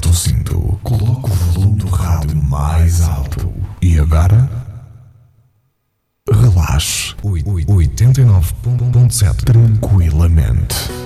aperta o cinto, coloca o volume do rádio mais alto. E agora? Relaxe. 89.7 tranquilamente.